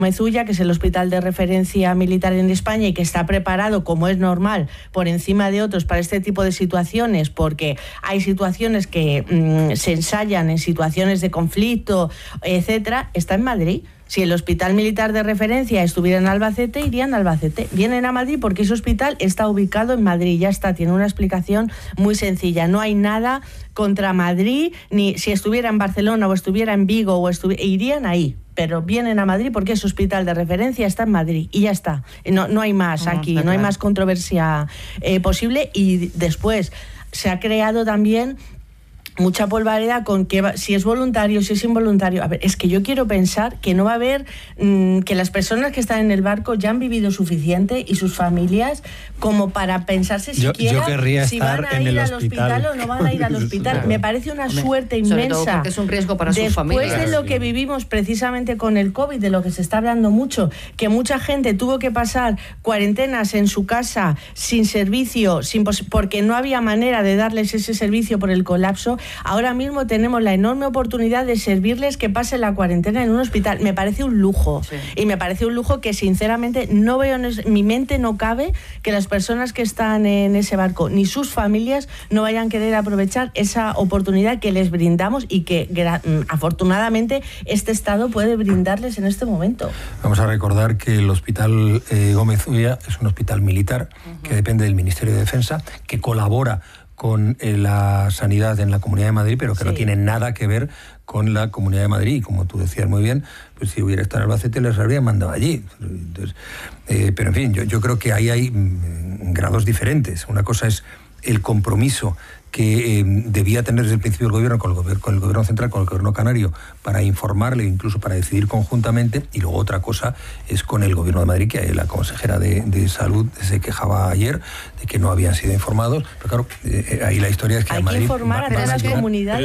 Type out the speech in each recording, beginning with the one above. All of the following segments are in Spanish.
Mezulla, que es el hospital de referencia militar en España y que está preparado, como es normal, por encima de otros para este tipo de situaciones, porque hay situaciones que se ensayan en situaciones de conflicto, etcétera, está en Madrid. Si el hospital militar de referencia estuviera en Albacete, irían a Albacete. Vienen a Madrid porque ese hospital está ubicado en Madrid. Ya está, tiene una explicación muy sencilla. No hay nada contra Madrid, ni si estuviera en Barcelona o estuviera en Vigo, irían ahí. Pero vienen a Madrid porque ese hospital de referencia está en Madrid y ya está. No hay más aquí, no hay más controversia posible. Y después se ha creado también mucha polvareda con que si es voluntario, si es involuntario. A ver, es que yo quiero pensar que no va a haber, que las personas que están en el barco ya han vivido suficiente y sus familias como para pensarse siquiera si van a ir al hospital o no van a ir al hospital. Me parece una suerte inmensa. Porque es un riesgo para sus familias. Después de lo que vivimos precisamente con el COVID, de lo que se está hablando mucho, que mucha gente tuvo que pasar cuarentenas en su casa sin servicio, porque no había manera de darles ese servicio por el colapso. Ahora mismo tenemos la enorme oportunidad de servirles que pasen la cuarentena en un hospital. Me parece un lujo. Sí. Y me parece un lujo que sinceramente no veo, mi mente no cabe que las personas que están en ese barco ni sus familias no vayan a querer aprovechar esa oportunidad que les brindamos y que afortunadamente este Estado puede brindarles en este momento. Vamos a recordar que el Hospital Gómez Ulla es un hospital militar que depende del Ministerio de Defensa, que colabora con la sanidad en la Comunidad de Madrid, pero que no tiene nada que ver con la Comunidad de Madrid. Y como tú decías muy bien, pues si hubiera estado en Albacete les habría mandado allí. Entonces, pero en fin, yo creo que ahí hay grados diferentes. Una cosa es el compromiso que debía tener desde el principio el gobierno con el gobierno central, con el gobierno canario, para informarle, incluso para decidir conjuntamente, y luego otra cosa es con el gobierno de Madrid, que la consejera de Salud se quejaba ayer de que no habían sido informados, pero claro, ahí la historia es que hay a Madrid... Hay que informar a todas las comunidades.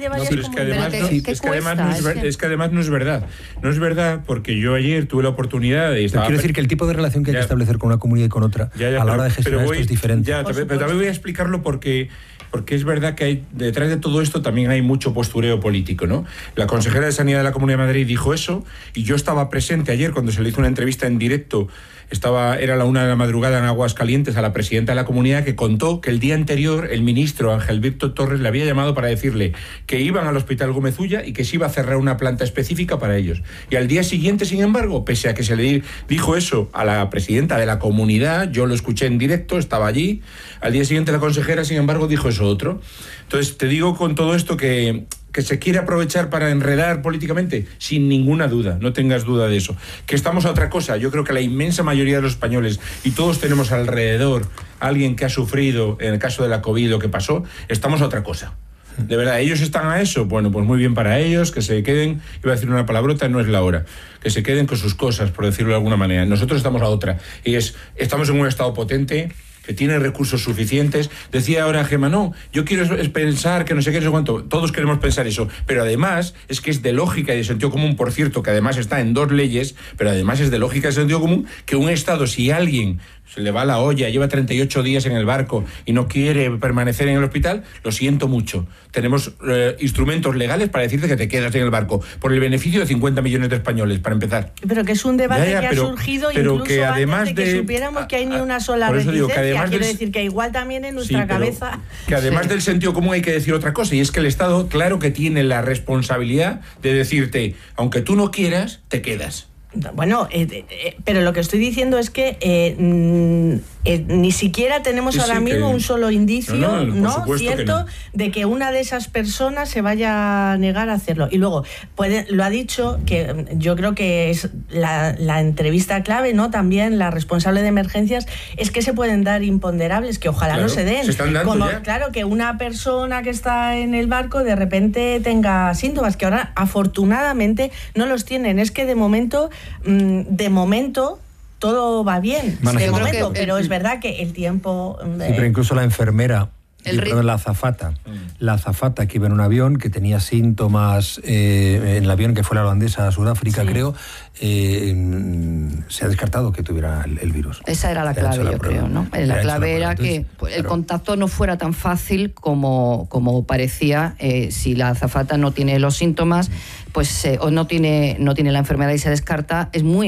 Es que además no es verdad. No es verdad porque yo ayer tuve la oportunidad de... Quiero decir que el tipo de relación que hay que establecer con una comunidad y con otra a la hora de gestionar esto es diferente. Pero también voy a explicarlo porque es verdad que detrás de todo esto también hay mucho postureo político, ¿no? La consejera de Sanidad de la Comunidad de Madrid dijo eso y yo estaba presente ayer cuando se le hizo una entrevista en directo. Era la 1 de la madrugada en Aguascalientes a la presidenta de la comunidad, que contó que el día anterior el ministro Ángel Víctor Torres le había llamado para decirle que iban al Hospital Gómez Ulla y que se iba a cerrar una planta específica para ellos. Y al día siguiente, sin embargo, pese a que se le dijo eso a la presidenta de la comunidad, yo lo escuché en directo, estaba allí, al día siguiente la consejera, sin embargo, dijo eso otro. Entonces, te digo con todo esto que se quiere aprovechar para enredar políticamente, sin ninguna duda, no tengas duda de eso. Que estamos a otra cosa. Yo creo que la inmensa mayoría de los españoles, y todos tenemos alrededor a alguien que ha sufrido, en el caso de la COVID, lo que pasó, estamos a otra cosa. De verdad, ¿ellos están a eso? Bueno, pues muy bien para ellos, que se queden, iba a decir una palabrota, no es la hora, que se queden con sus cosas, por decirlo de alguna manera. Nosotros estamos a otra, y estamos en un estado potente, que tiene recursos suficientes. Decía ahora Gemma, no, yo quiero pensar que no sé qué, no sé cuánto. Todos queremos pensar eso, pero además es que es de lógica y de sentido común, por cierto, que además está en 2 leyes, pero además es de lógica y de sentido común que un Estado, si alguien se le va la olla, lleva 38 días en el barco y no quiere permanecer en el hospital, lo siento mucho. Tenemos instrumentos legales para decirte que te quedas en el barco, por el beneficio de 50 millones de españoles, para empezar. Pero que es un debate que ha surgido incluso que además antes de que supiéramos que hay ni una sola reticencia. Quiero decir que igual también en nuestra cabeza... Que además del sentido común hay que decir otra cosa, y es que el Estado, claro que tiene la responsabilidad de decirte, aunque tú no quieras, te quedas. Bueno, pero lo que estoy diciendo es que ni siquiera tenemos ahora mismo un solo indicio, ¿no? Cierto, de que una de esas personas se vaya a negar a hacerlo. Y luego, lo ha dicho, que yo creo que es la entrevista clave, ¿no? También la responsable de emergencias, es que se pueden dar imponderables, que ojalá no se den. Se están dando ya. Claro, que una persona que está en el barco de repente tenga síntomas, que ahora afortunadamente no los tienen. Es que de momento todo va bien, pero es verdad que el tiempo... Sí, pero incluso la enfermera La azafata. La azafata que iba en un avión, que tenía síntomas en el avión que fue la holandesa a Sudáfrica, creo, se ha descartado que tuviera el virus. Esa era la clave, yo creo, ¿no? La clave era que el contacto no fuera tan fácil como parecía. Si la azafata no tiene los síntomas, pues o no tiene la enfermedad y se descarta, es muy